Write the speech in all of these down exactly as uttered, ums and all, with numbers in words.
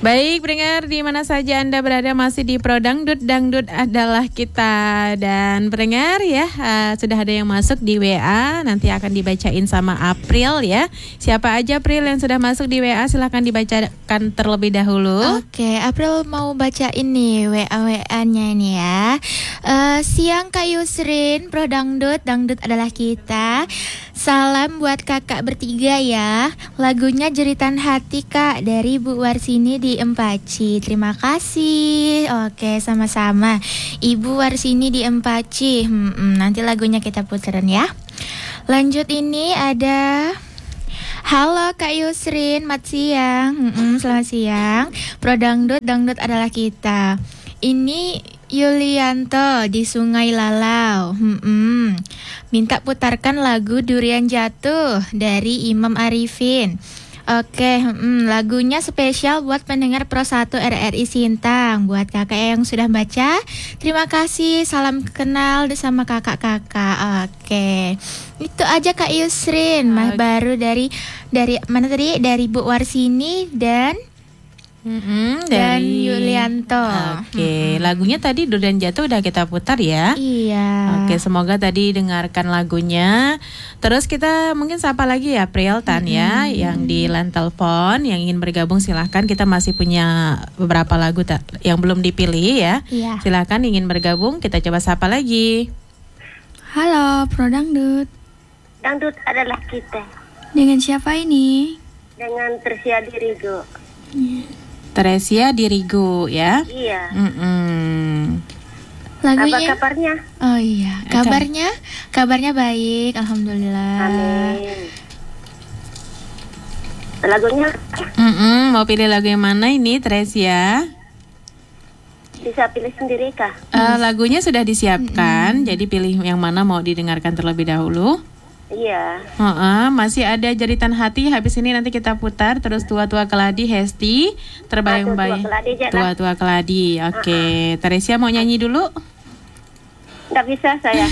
Baik, pendengar di mana saja Anda berada masih di Pro Dangdut, Dangdut adalah kita. Dan pendengar ya, uh, sudah ada yang masuk di W A, nanti akan dibacain sama April ya. Siapa aja April yang sudah masuk di W A, silahkan dibacakan terlebih dahulu. Oke, April mau baca ini W A-W A-nya ini ya. Uh, siang Kak Yusrin, Pro Dangdut, Dangdut adalah kita. Salam buat kakak bertiga ya. Lagunya Jeritan Hati Kak dari Bu Warsini di Empaci. Terima kasih. Oke, sama-sama. Ibu Warsini di Empaci. Hmm, nanti lagunya kita puterin ya. Lanjut ini ada halo Kak Yusrin, selamat siang. Hmm, selamat siang. Pro Dangdut, Dangdut adalah kita. Ini Yulianto di Sungai Lalau. Hmm, minta putarkan lagu Durian Jatuh dari Imam Arifin. Oke, hmm, lagunya spesial buat pendengar Pro satu R R I Sintang. Buat kakak yang sudah baca, terima kasih. Salam kenal sama kakak-kakak. Oke, itu aja Kak Yusrin. Mah baru dari dari mana tadi? Dari Bu Warsini dan Mm-hmm, dan dari Yulianto. Oke, mm-hmm. Lagunya tadi Durian Jatuh udah kita putar ya. Iya. Oke, semoga tadi dengarkan lagunya. Terus kita mungkin sapa lagi ya April Tan mm-hmm. ya, yang di line telepon yang ingin bergabung silahkan. Kita masih punya beberapa lagu ta- yang belum dipilih ya. Iya. Silahkan ingin bergabung, kita coba sapa lagi. Halo, Pro Dangdut. Dangdut adalah kita. Dengan siapa ini? Dengan Tersia Dirigo. Yeah. Teresia Dirigo ya. Iya. Mm-mm. Lagunya. Apa kabarnya? Oh iya, kabarnya, kabarnya baik, alhamdulillah. Amin. Lagunya? Mm-mm. Mau pilih lagu yang mana ini, Teresia? Bisa pilih sendiri kah? Uh, lagunya sudah disiapkan, mm-hmm. jadi pilih yang mana mau didengarkan terlebih dahulu. Iya. Uh-uh, masih ada Jeritan Hati. Habis ini nanti kita putar terus Tua-tua Keladi Hesti terbayang-bayang. Tua-tua Keladi. Oke, okay. uh-uh. Teresia mau nyanyi dulu? Nggak bisa saya.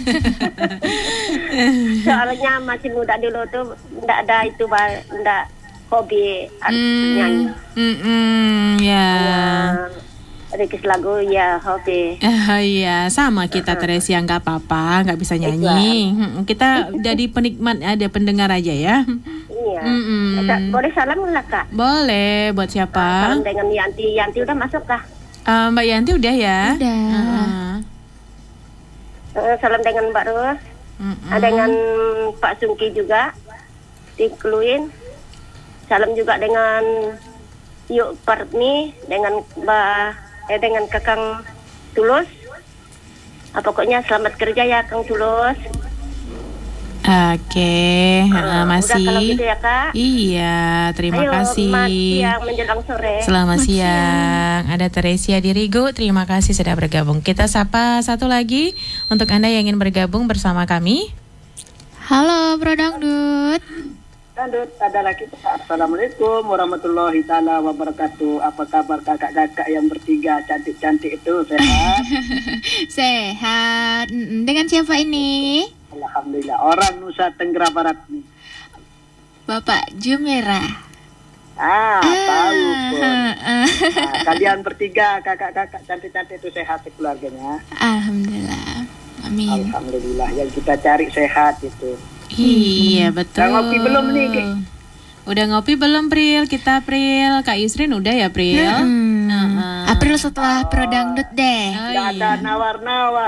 Soalnya masih muda dulu tuh nggak ada itu nggak hobi mm, nyanyi. Mm, mm, ya. Yeah. Request lagu ya hobi. Oh iya, sama kita uh-huh. Teresia nggak apa-apa, nggak bisa nyanyi. Hmm, kita jadi penikmat, ada pendengar aja ya. Iya. Mm-mm. Boleh salam nggak kak? Boleh, buat siapa? Salam dengan Yanti. Yanti udah masuk kah? Uh, Mbak Yanti udah ya. Udah. Uh-huh. Uh, salam dengan Mbak Ros. Uh, dengan Pak Sungki juga dikeluin. Salam juga dengan Yuk Partni, dengan Mbak Eh dengan Kakang Tulus. Ah, pokoknya selamat kerja ya Kang Tulus. Oke, uh, masih. Udah kalau gitu ya Kak. Iya, terima Ayo, kasih. Selamat siang menjelang sore. Selamat siang. Ada Teresia Dirigo, terima kasih sudah bergabung. Kita sapa satu lagi untuk Anda yang ingin bergabung bersama kami. Halo, Pro Dangdut. Dangdut adalah kita. Assalamualaikum warahmatullahi taala wabarakatuh. Apa kabar kakak-kakak yang bertiga cantik-cantik itu, sehat? Sehat. Dengan siapa ini? Alhamdulillah, orang Nusa Tenggara Barat. Bapak Jumirah. Ah, ah tahu pun. Ah, ah. Nah, kalian bertiga kakak-kakak cantik-cantik itu sehat keluarganya? Alhamdulillah. Amin. Alhamdulillah, yang kita cari sehat itu. Iya betul. Udah ngopi belum nih? Udah ngopi belum Pril? Kita Pril, Kak Yusrin udah ya Pril? Hmm. Uh-uh. April setelah Pro Dangdut deh. Oh, Gak iya. ada nawar-nawar.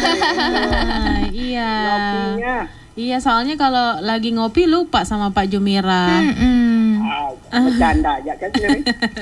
Iya. Ngopinya. Iya soalnya kalau lagi ngopi lupa sama Pak Jumira. Hmm. Ah, bercanda aja kan sendiri.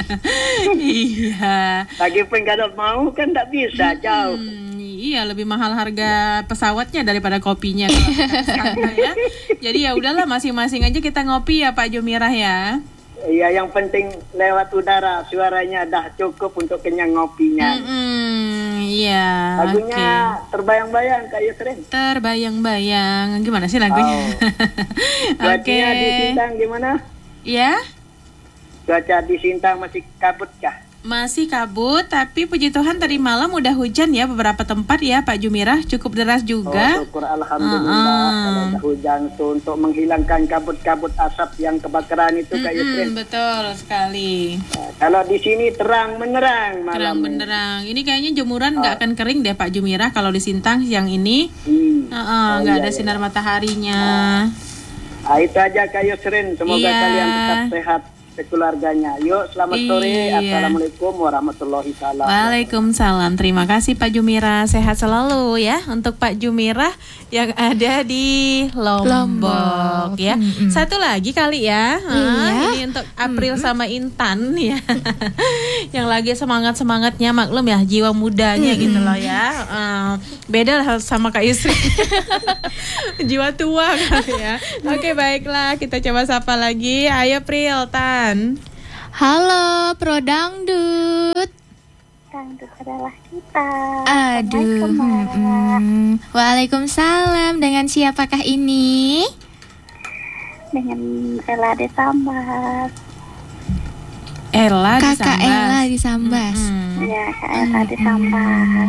Iya. Lagi pun kalau mau kan tak bisa jauh. Hmm. Iya lebih mahal harga pesawatnya daripada kopinya kalau kita kesana, ya. Jadi ya udahlah masing-masing aja kita ngopi ya Pak Jumirah ya. Iya yang penting lewat udara suaranya dah cukup untuk kenyang ngopinya. Mm-mm, iya. Lagunya okay. Terbayang-bayang Kak Yusrin. Terbayang-bayang gimana sih lagunya? Oh. Oke. Cuacanya di Sintang gimana? Iya. Cuaca di Sintang masih kabut kah? Masih kabut, tapi puji Tuhan tadi malam udah hujan ya beberapa tempat ya Pak Jumirah, cukup deras juga. Oh, syukur alhamdulillah. Uh-uh. Kalau ada hujan tuh untuk menghilangkan kabut-kabut asap yang kebakaran itu Kak Yusrin. Betul sekali. Nah, kalau di sini terang menerang malam. Terang ini. benderang. Ini kayaknya jemuran nggak akan kering deh Pak Jumirah kalau di Sintang siang ini. Hmm. Uh-uh, Oh, nggak iya, ada iya. sinar mataharinya. Ah, itu aja Kak Yusrin. Semoga Iya. kalian tetap sehat sekeluarganya. Yuk, selamat sore. Iya. Assalamualaikum warahmatullahi wabarakatuh. Waalaikumsalam. Terima kasih Pak Jumirah. Sehat selalu ya untuk Pak Jumirah yang ada di Lombok, Lombok. ya. Mm-mm. Satu lagi kali ya. Ah, Iya. ini untuk April sama Intan ya. Yang lagi semangat-semangatnya, maklum ya, jiwa mudanya gitu loh ya. Ah, beda lah sama Kak Yusri. Jiwa tua kali ya. Oke, baiklah, kita coba sapa lagi. Ayo April, Tan. Halo Pro Dangdut. Dangdut adalah kita. Aduh. Assalamualaikum, Mbak. mm-mm. Waalaikumsalam. Dengan siapakah ini? Dengan Ella de Sambas. Ella di Kakak Sambas. Ella di Sambas. Hmm. Ya, Kak Ella de Sambas.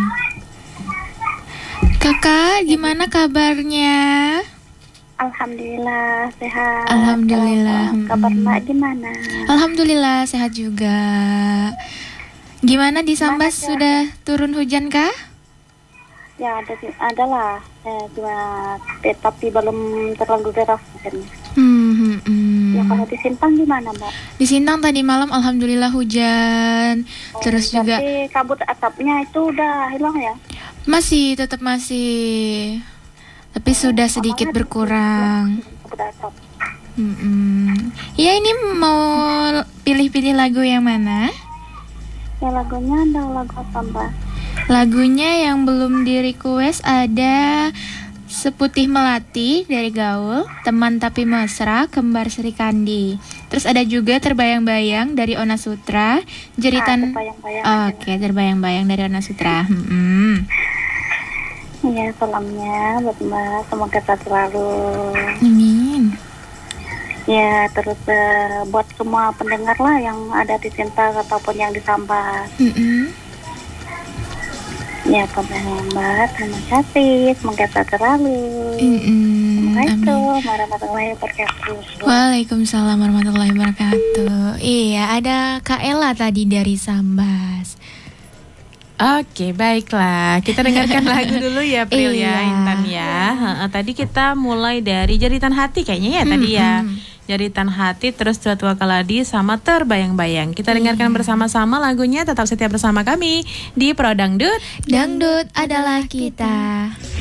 Kakak, gimana kabarnya? Alhamdulillah sehat. Alhamdulillah. Kalau kabar Mm-mm. Mbak gimana? Alhamdulillah sehat juga. Gimana di Sambas Gimana, Kak? sudah turun hujan kah? Ya ada ada lah. Eh, cuma tetapi belum terlalu deras hujannya. Hmm, hmm, hmm. Ya kalau di Sintang gimana Mbak? Di Sintang tadi malam alhamdulillah hujan. Oh, Terus juga berarti kabut asapnya itu udah hilang ya? masih tetap masih. Tapi sudah sedikit berkurang. Kabut asap. Mm-mm. Ya ini mau pilih-pilih lagu yang mana? Ya lagunya ada lagu apa Mbak? Lagunya yang belum di request ada Seputih Melati dari Gaul, Teman Tapi Mesra, Kembar Sri Kandi. Terus ada juga Terbayang-Bayang dari Ona Sutra, Jeritan. Ah, Terbayang-Bayang Oke, Terbayang-Bayang dari Ona Sutra. Mm-mm. Ya salamnya buat Mbak, semoga sehat selalu. Amin. Ya terus eh, buat semua pendengar lah yang ada di Sintang ataupun yang di Sambas. Mm-mm. Ya pokoknya Mbak, terima kasih, semoga sehat selalu. Mm-mm. Amin. Assalamualaikum warahmatullahi wabarakatuh. Waalaikumsalam warahmatullahi wabarakatuh. Iya, ada Kak Ella tadi dari Sambas. Oke, baiklah. Kita dengarkan lagu dulu ya, April ya, Iya. Intan ya. Ha-ha, tadi kita mulai dari Jeritan Hati kayaknya ya tadi ya. Jeritan Hati, terus Tua-Tua Kaladi sama Terbayang-Bayang. Kita dengarkan bersama-sama lagunya. Tetap setia bersama kami di Pro Dangdut. Dangdut adalah kita.